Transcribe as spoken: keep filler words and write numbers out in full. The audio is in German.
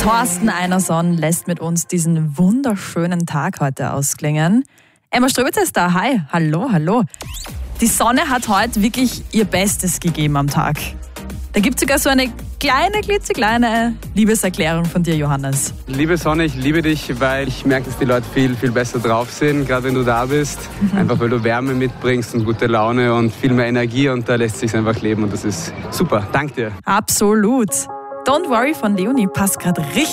Thorsten Einerson lässt mit uns diesen wunderschönen Tag heute ausklingen. Emma Ströbitz ist da. Hi, hallo, hallo. Die Sonne hat heute wirklich ihr Bestes gegeben am Tag. Da gibt es sogar so eine kleine, klitzekleine Liebeserklärung von dir, Johannes. Liebe Sonne, ich liebe dich, weil ich merke, dass die Leute viel, viel besser drauf sind, gerade wenn du da bist. Mhm. Einfach weil du Wärme mitbringst und gute Laune und viel mehr Energie und da lässt sich einfach leben und das ist super. Danke dir. Absolut. Don't Worry von Leonie passt gerade richtig.